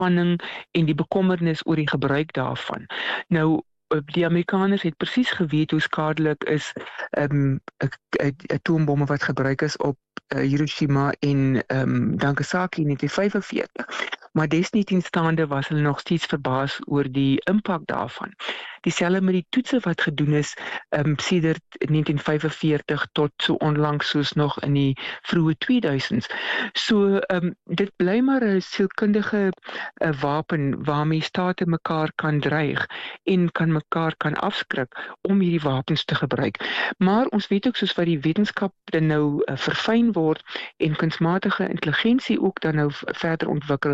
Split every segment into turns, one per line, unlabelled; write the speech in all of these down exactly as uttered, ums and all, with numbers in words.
spanning en die bekommernis oor die gebruik daarvan. Nou, die Amerikaners het presies geweet hoe skadelik is um, atoombomme wat gebruik is op uh, Hiroshima en um, Nagasaki in negentien vyfenveertig. Maar desniettenstaande was hulle nog steeds verbaas oor die impak daarvan. Dieselfde met die toetse wat gedoen is um, sedert negentien vyfenveertig tot so onlangs soos nog in die vroeë tweeduisends. So um, dit bly maar 'n sielkundige uh, wapen waarmee state mekaar kan dreig en kan mekaar kan afskrik om hierdie wapens te gebruik. Maar ons weet ook soos wat die wetenskap dan nou uh, verfyn word en kunsmatige intelligensie ook dan nou verder ontwikkel,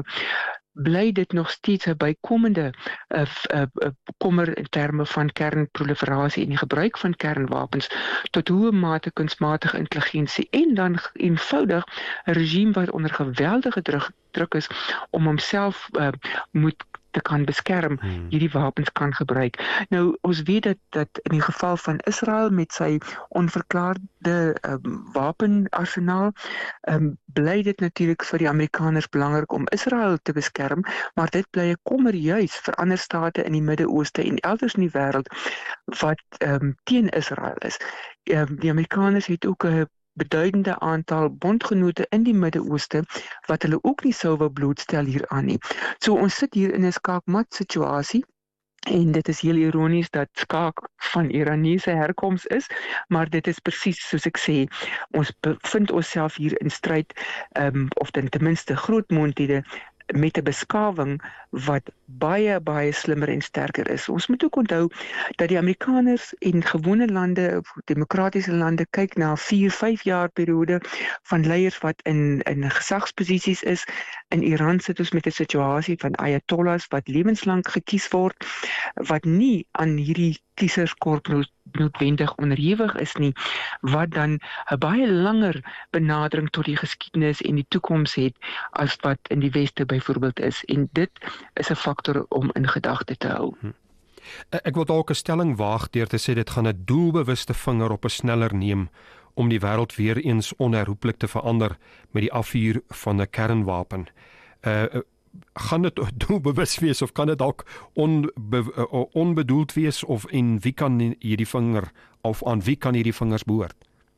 bly dit nog steeds 'n bykomende uh, uh, uh, kommer in terme van kernproliferasie en die gebruik van kernwapens tot hoe mate kunsmatige intelligensie en dan eenvoudig 'n regime wat onder geweldige druk, druk is om homself uh, moet te kan beskerm, hmm. hierdie wapens kan gebruik. Nou, ons weet dat, dat in die geval van Israel met sy onverklaarde um, wapenarsenaal, um, bly dit natuurlik vir die Amerikaners belangrik om Israel te beskerm, maar dit bly 'n kommer juis vir ander state in die Midde-Ooste en elders in die wêreld wat um, teen Israel is. Um, die Amerikaners het ook 'n beduidende aantal bondgenote in die Midde-Ooste wat hulle ook nie sou wou blootstel hieraan nie. So ons sit hier in 'n skaakmat situasie en dit is heel ironies dat skaak van Iraniese herkoms is, maar dit is presies soos ek sê, ons bevind onsself hier in stryd um, of ten minste groot moondhede met 'n beskawing wat baie, baie slimmer en sterker is. Ons moet ook onthou dat die Amerikaners en gewone lande, demokratiese lande, kyk na vier, vyf jaar periode van leiers wat in, in gesagsposisies is. In Iran sit ons met 'n situasie van ayatollahs wat lewenslank gekies word, wat nie aan hierdie kieserskorp noodwendig onderhewig is nie, wat dan 'n baie langer benadering tot die geskiedenis en die toekoms het as wat in die Weste byvoorbeeld is. En dit is 'n faktor om in gedagte te hou.
Hm. Ek wil dalk 'n stelling waag deur te sê dit gaan 'n doelbewuste vinger op 'n sneller neem om die wêreld weer eens onherroepelik te verander met die afvuur van 'n kernwapen. Uh, gaan dit doelbewus wees of kan dit dalk onbe, uh, onbedoeld wees of en wie kan hierdie vinger of aan wie kan hierdie vingers behoort?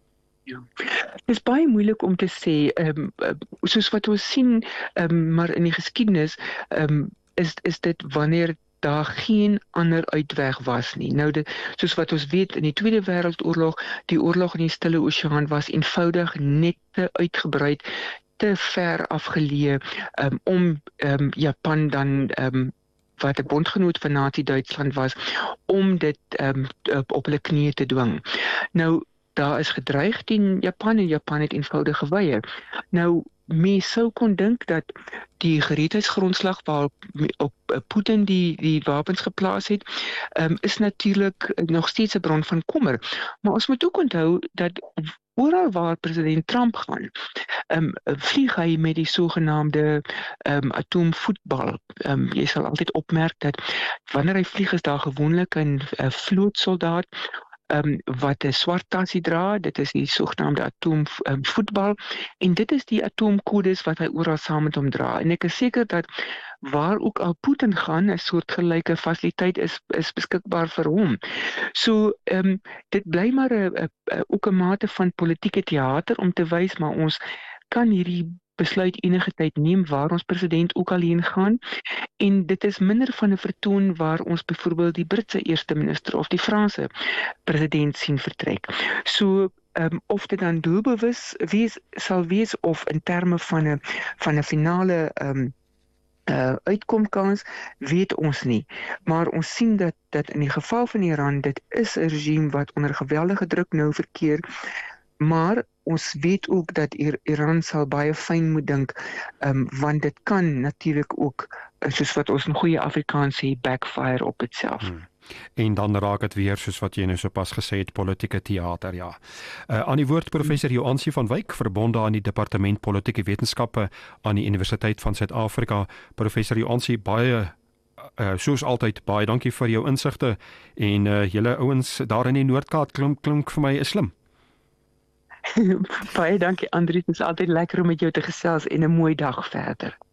Ja. Het is baie moeilik om te sê, um, soos wat ons sien, um, maar in die geskiedenis um, is, is dit wanneer daar geen ander uitweg was nie. Nou, dit, soos wat ons weet, in die Tweede Wêreldoorlog, die oorlog in die Stille Oseaan was eenvoudig net te uitgebreid, te ver afgeleë um, om um, Japan dan um, wat 'n bondgenoot van Nazi-Duitsland was, om dit um, op, op hulle knieë te dwing. Nou, daar is gedreig teen Japan en Japan het eenvoudig geweier. Nou, mens sou kon dink dat die gereedheidsgrondslag waarop op Putin die, die wapens geplaas het, um, is natuurlik nog steeds 'n bron van kommer. Maar ons moet ook onthou dat oral waar president Trump gaan, um, vlieg hy met die sogenaamde um, atoomvoetbal. Um, jy sal altyd opmerk dat wanneer hy vlieg is daar gewoonlik 'n vlootsoldaat Um, wat 'n swart tasie dra, dit is die sogenaamde atoomvoetbal, um, en dit is die atoomkodes wat hy oral saam met hom dra. En ek is seker dat waar ook al Putin gaan, 'n soortgelyke fasiliteit is, is beskikbaar vir hom. So, um, dit bly maar 'n ook 'n mate van politieke teater om te wys, maar ons kan hierdie besluit enige tyd neem waar ons president ook al heen gaan, en dit is minder van 'n vertoon waar ons byvoorbeeld die Britse eerste minister of die Franse president sien vertrek. So, um, of dit dan doelbewus wees, sal wees of in terme van 'n van 'n finale um, uh, uitkomkans, weet ons nie. Maar ons sien dat, dat in die geval van Iran, dit is 'n regime wat onder geweldige druk nou verkeer, maar ons weet ook dat Iran sal baie fyn moet dink, um, want dit kan natuurlik ook, soos wat ons in goeie Afrikaans sê, backfire op itself. Hmm.
En dan raak dit weer, soos wat jy nou sopas gesê het, politieke teater, ja. Uh, aan die woord professor Joansie van Wyk, verbonde aan die Departement Politieke Wetenskappe aan die Universiteit van Suid-Afrika. Professor Joansie, baie Uh, soos altyd, baie dankie vir jou insigte, en uh, julle ouens daar in die Noord-Kaap klink, klink vir my is slim.
Baie dankie Andries, dit is altyd lekker om met jou te gesels en 'n mooi dag verder.